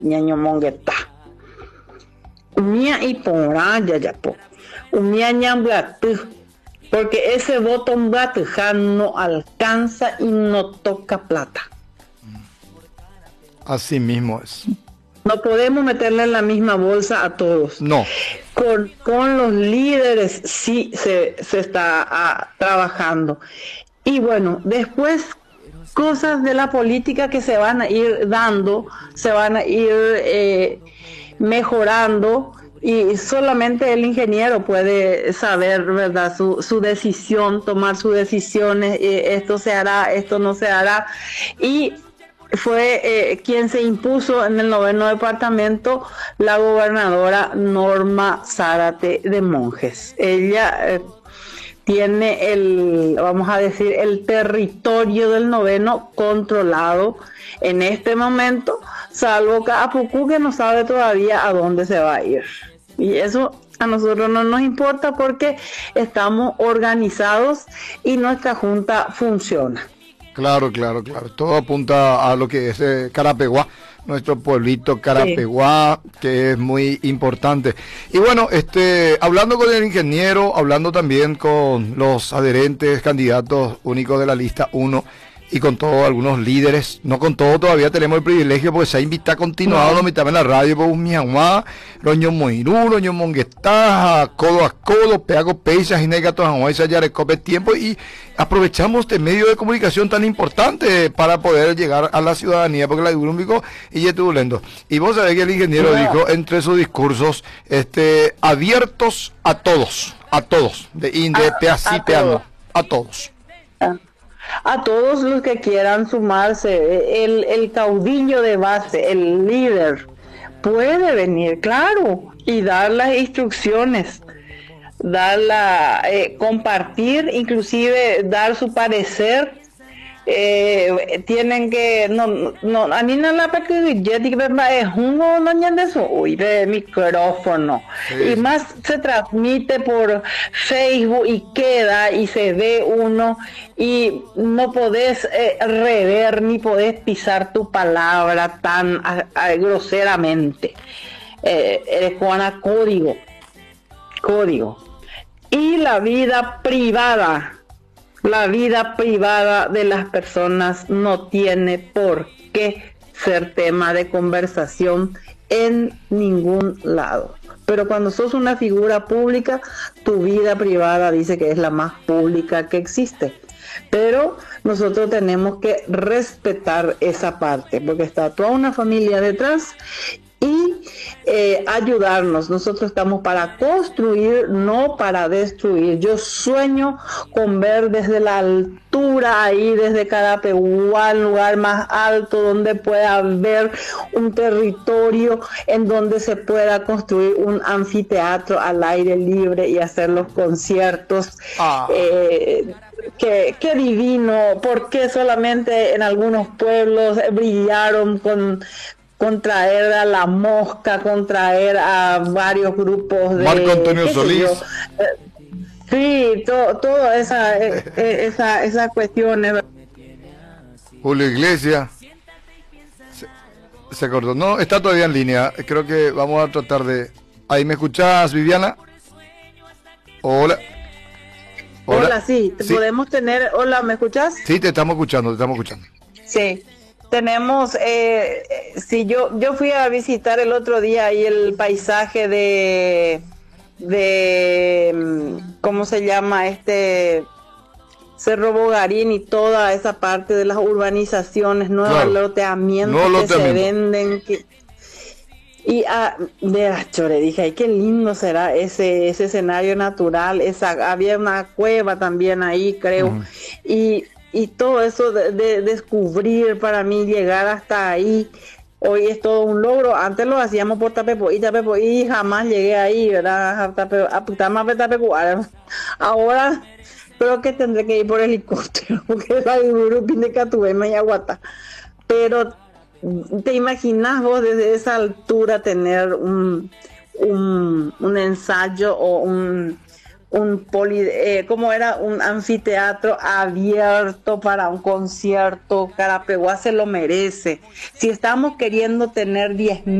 ñaño mongueta. Umia y porá yayapo. Umia ñamblatú. Porque ese voto mblatujá no alcanza y no toca plata. Así mismo es. No podemos meterle en la misma bolsa a todos. No. Con los líderes sí se está trabajando. Y bueno, después cosas de la política que se van a ir dando, se van a ir mejorando, y solamente el ingeniero puede saber, ¿verdad?, su decisión, tomar sus decisiones, esto se hará, esto no se hará. Y fue quien se impuso en el 9º departamento, la gobernadora Norma Zárate de Monjes. Ella tiene vamos a decir, el territorio del 9º controlado en este momento, salvo Capucú, que no sabe todavía a dónde se va a ir. Y eso a nosotros no nos importa porque estamos organizados y nuestra junta funciona. Claro. Todo apunta a lo que es Carapeguá, nuestro pueblito Carapeguá, sí, que es muy importante. Y bueno, hablando con el ingeniero, hablando también con los adherentes, candidatos únicos de la lista 1, y con todos algunos líderes, no con todos todavía tenemos el privilegio, porque se ha invitado continuado, no mitad en la radio, por un miamá, roño moirú, roño monguetá, codo a codo, peago peisas, y negatos a ya recope tiempo, y aprovechamos este medio de comunicación tan importante para poder llegar a la ciudadanía, porque la Durúmbico y es turbulento. Y vos sabés que el ingeniero dijo entre sus discursos, abiertos a todos, de INDE, peaciteando, a todos. A todos los que quieran sumarse, el caudillo de base, el líder, puede venir, claro, y dar las instrucciones, compartir, inclusive dar su parecer. Tienen que no a mí no la es un de eso, uy, de micrófono, sí. Y más se transmite por Facebook y queda y se ve uno, y no podés rever ni podés pisar tu palabra tan groseramente. Eres Juana código. Y la vida privada de las personas no tiene por qué ser tema de conversación en ningún lado. Pero cuando sos una figura pública, tu vida privada dice que es la más pública que existe. Pero nosotros tenemos que respetar esa parte, porque está toda una familia detrás, y ayudarnos. Nosotros estamos para construir, no para destruir. Yo sueño con ver desde la altura, ahí desde Carapeguá, el lugar más alto, donde pueda haber un territorio en donde se pueda construir un anfiteatro al aire libre y hacer los conciertos. Qué divino. ¿Por qué solamente en algunos pueblos brillaron contraer a La Mosca, contraer a varios grupos de... Marco Antonio Solís. Sí, todas esas cuestiones. Julio Iglesias. Se acordó. No, está todavía en línea. Creo que vamos a tratar de... ¿Ahí me escuchás, Viviana? Hola. Hola, sí. ¿Podemos tener... Hola, ¿me escuchás? Sí, te estamos escuchando. Sí. Tenemos, si yo fui a visitar el otro día ahí el paisaje de ¿cómo se llama? Cerro Bogarín y toda esa parte de las urbanizaciones, nuevos loteamientos que se venden. Y le dije, ay, qué lindo será ese escenario natural. Había una cueva también ahí, creo. Y todo eso de descubrir, para mí llegar hasta ahí, hoy es todo un logro. Antes lo hacíamos por Tapepoí, y jamás llegué ahí, ¿verdad? Ahora creo que tendré que ir por helicóptero, porque hay un grupo de Catuema y Aguata. Pero ¿te imaginas vos desde esa altura tener un ensayo o como era un anfiteatro abierto para un concierto. Carapeguá se lo merece. Si estamos queriendo tener 10